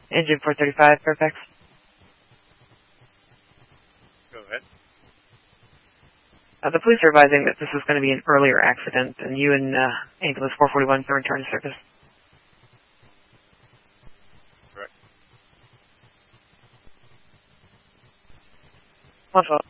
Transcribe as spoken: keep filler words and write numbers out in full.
Engine four thirty-five, Fairfax. Go ahead. Uh, the police are advising that this is going to be an earlier accident, and you and uh, ambulance four forty-one can return to service. Correct. one twelve.